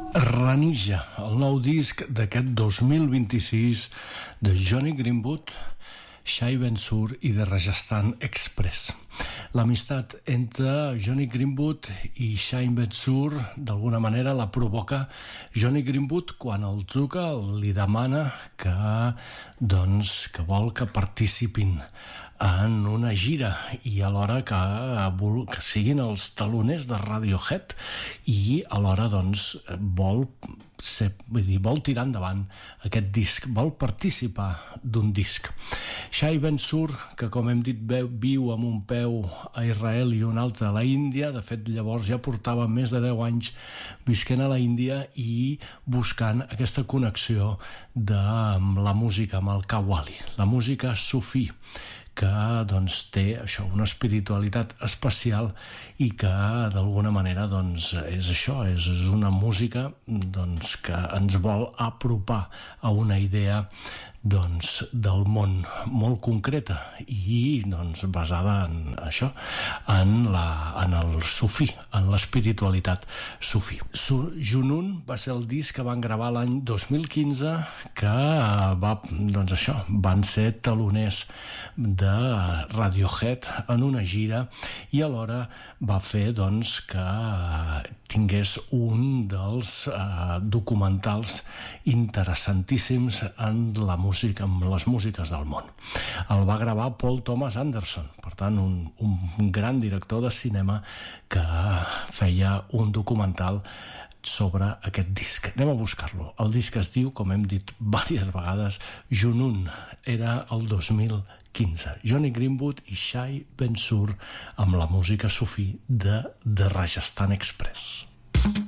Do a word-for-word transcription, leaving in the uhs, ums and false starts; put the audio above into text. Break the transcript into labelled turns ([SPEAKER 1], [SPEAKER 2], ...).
[SPEAKER 1] Ranija, el nou disc d'aquest dos mil vint-i-sis de Jonny Greenwood, Shai Ben-Sur i de Rajasthan Express. L'amistat entre Jonny Greenwood i Shai Ben-Sur d'alguna manera la provoca Jonny Greenwood quan el truca, li demana que, doncs, que vol que participin en una gira i alhora que, que siguin els taloners de Radiohead i alhora doncs vol ser, vull dir, vol tirar endavant aquest disc, vol participar d'un disc. Shai Ben-Sur, que com hem dit viu amb un peu a Israel i un altre a la Índia, de fet llavors ja portava més de deu anys visquent a la Índia i buscant aquesta connexió de, amb la música, amb el qawwali, la música sufí, que doncs, té això, una espiritualitat especial i que d'alguna manera doncs, és això, és una música doncs, que ens vol apropar a una idea doncs, del món molt concreta i doncs, basada en això, en, la, en el sufí, en l'espiritualitat sufí. Junun va ser el disc que van gravar l'any dos mil quinze, que va, doncs això, van ser taloners de Radiohead en una gira i alhora va fer doncs, que tingués un dels eh, documentals interessantíssims en la música, amb les músiques del món. El va gravar Paul Thomas Anderson, per tant un, un gran director de cinema que feia un documental sobre aquest disc. Anem a buscar-lo. El disc es diu, com hem dit diverses vegades, Junun. Era el dos mil quinze. Jonny Greenwood i Shai Ben-Sur amb la música sufí de The Rajasthan Express.